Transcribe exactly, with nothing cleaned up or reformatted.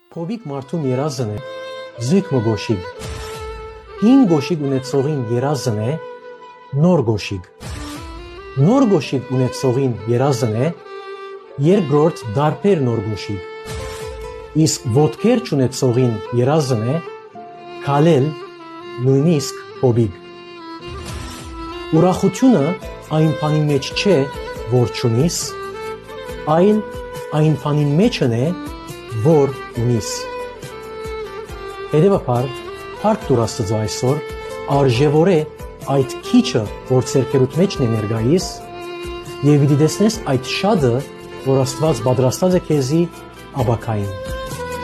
Փոբիկ մարդուն երազն է զույգ մգոշիկ, հին գոշիկ ունեցողին երազն է նոր գոշիկ, նոր գոշիկ ունեցողին երազն է երկրորդ դարբեր նոր գոշիկ, իսկ ոտքեր չունեցողին երազն է քալել նույնիսկ փոբիկ։ Ուրախությունը այն բանի մեջ չէ, որ չունիս, այլ այն բանի մեջն է, որ ունիս։ Հետևաբար, հարկ դուր Աստծո այսօր, արժևորե այդ քիչը, որ ձեռքերուդ մեջն է ներկայիս, եւ պիտի տեսնես այդ շատը, որ Աստված պատրաստած է քեզի աբակային։